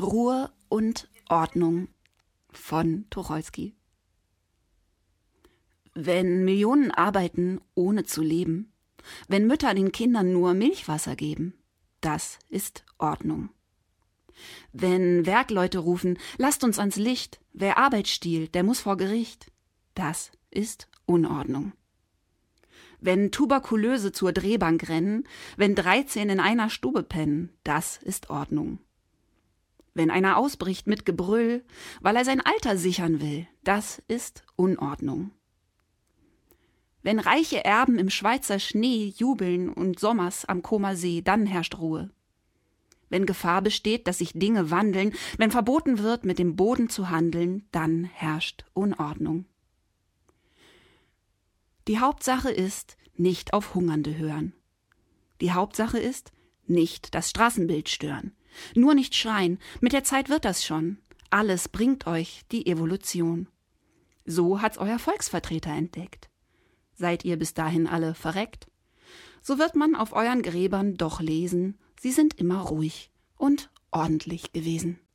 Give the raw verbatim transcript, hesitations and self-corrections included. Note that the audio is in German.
Ruhe und Ordnung von Tucholsky. Wenn Millionen arbeiten, ohne zu leben, wenn Mütter den Kindern nur Milchwasser geben, das ist Ordnung. Wenn Werkleute rufen, lasst uns ans Licht, wer Arbeit stiehlt, der muss vor Gericht, das ist Unordnung. Wenn Tuberkulöse zur Drehbank rennen, wenn dreizehn in einer Stube pennen, das ist Ordnung. Wenn einer ausbricht mit Gebrüll, weil er sein Alter sichern will, das ist Unordnung. Wenn reiche Erben im Schweizer Schnee jubeln und sommers am Comer See, dann herrscht Ruhe. Wenn Gefahr besteht, dass sich Dinge wandeln, wenn verboten wird, mit dem Boden zu handeln, dann herrscht Unordnung. Die Hauptsache ist, nicht auf Hungernde hören. Die Hauptsache ist, nicht das Straßenbild stören. Nur nicht schreien, mit der Zeit wird das schon. Alles bringt euch die Evolution. So hat's euer Volksvertreter entdeckt. Seid ihr bis dahin alle verreckt? So wird man auf euren Gräbern doch lesen, sie sind immer ruhig und ordentlich gewesen.